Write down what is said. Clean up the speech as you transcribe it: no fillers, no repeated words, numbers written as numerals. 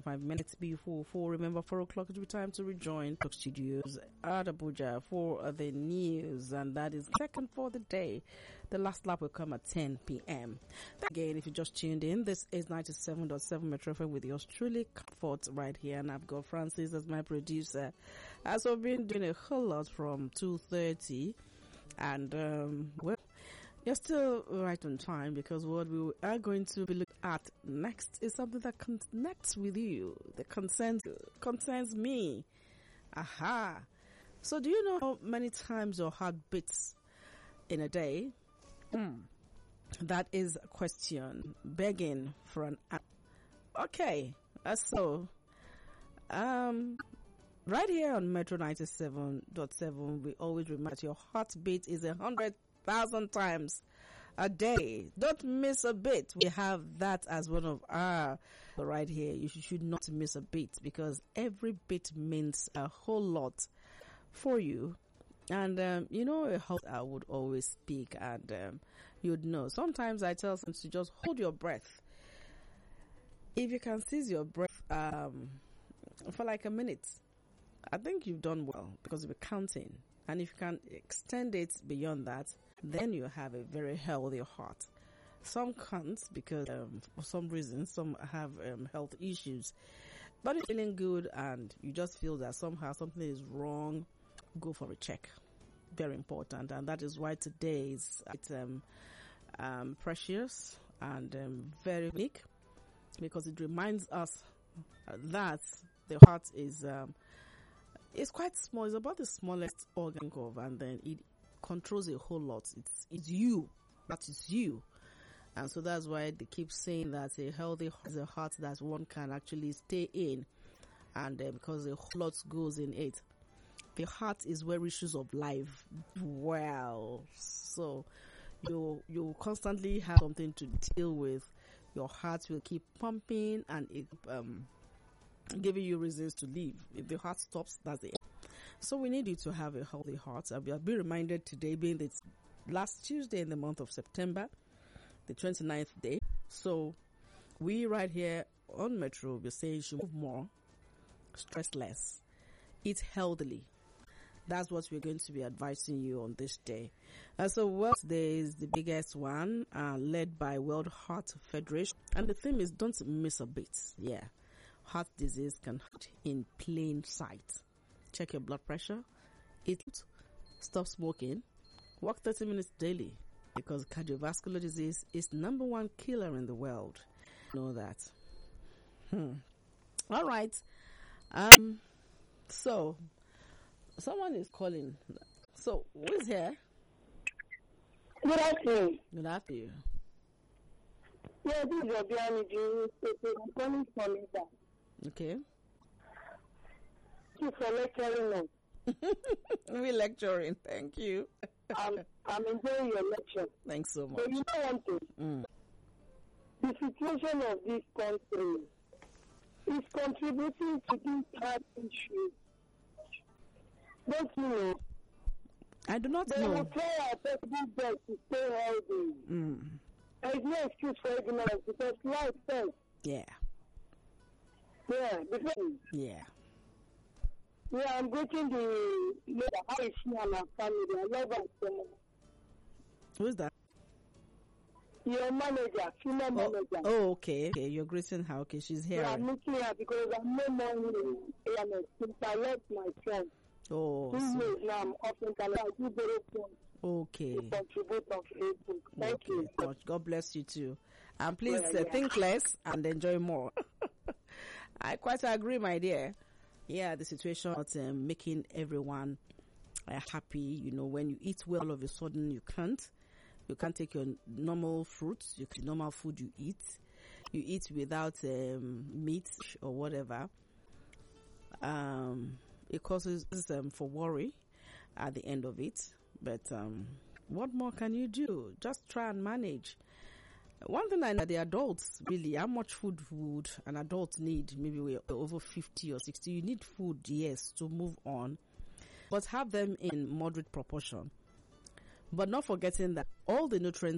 5 minutes before 4. Remember, 4 o'clock it will be time to rejoin Talk Studios at Abuja for the news, and that is second for the day. The last lap will come at 10 p.m. Again, if you just tuned in, this is 97.7 Metro FM with yours truly, Comfort, right here, and I've got Francis as my producer. As we've been doing a whole lot from 2:30, and well, you're still right on time, because what we are going to be looking at next is something that connects with you, that concerns me. Aha. So do you know how many times your heart beats in a day? That is a question begging for an answer. Okay, so right here on Metro 97.7, we always remind that your heartbeat is 100,000 times a day. Don't miss a beat. We have that as one of our right here. You should not miss a beat, because every beat means a whole lot for you. And a heart I would always speak, and you'd know. Sometimes I tell someone to just hold your breath. If you can seize your breath for like a minute, I think you've done well, because you'll be counting. And if you can extend it beyond that, then you have a very healthy heart. Some can't, because for some reason, some have health issues. But you're feeling good and you just feel that somehow something is wrong, go for a check. Very important. And that is why today is precious and very unique, because it reminds us that the heart is it's quite small. It's about the smallest organ of, and then it controls a whole lot. It's you. That is you. And so that's why they keep saying that a healthy heart is a heart that one can actually stay in, and because a whole lot goes in it. The heart is where issues of life dwell. So you constantly have something to deal with. Your heart will keep pumping, and it giving you reasons to live. If the heart stops, that's it. So we need you to have a healthy heart. I'll be reminded today, being the last Tuesday in the month of September, the 29th day. So we right here on Metro will be saying you should move more, stress less, eat healthily. That's what we're going to be advising you on this day. So World Day is the biggest one, led by World Heart Federation. And the theme is don't miss a beat. Yeah. Heart disease can hide in plain sight. Check your blood pressure. Eat, stop smoking. Walk 30 minutes daily, because cardiovascular disease is number one killer in the world. Know that. All right. So someone is calling. So who is here? Good afternoon. Good afternoon. Yeah, this is Obiani. I'm calling from Ida. Okay. Thank you for lecturing us. We're lecturing. Thank you. I'm enjoying your lecture. Thanks so much. So you know one thing? The situation of this country is contributing to this heart issue. Don't you know? I do not they know. Will try our possible best to stay healthy. There is no excuse for ignorance, because life first. Yeah. Yeah, because Yeah. Yeah, I'm greeting the how is she and her family. I love her so much. Who is that? Your manager, female manager. Oh, okay. Okay, you're greeting her. Okay, she's here. Yeah, I'm meeting her because I'm no more in AMS since I left my friend. Oh, 2 years now, I'm often I do very soon. Okay. To contribute on Facebook. Thank you. Much. God bless you too. And please Yeah. think less and enjoy more. I quite agree, my dear. Yeah, the situation of making everyone happy. You know, when you eat well, all of a sudden you can't take your normal fruits, your normal food you eat. You eat without meat or whatever. It causes for worry at the end of it. But what more can you do? Just try and manage. One thing I know, the adults, really, how much food would an adult need? Maybe we're over 50 or 60. You need food, yes, to move on. But have them in moderate proportion. But not forgetting that all the nutrients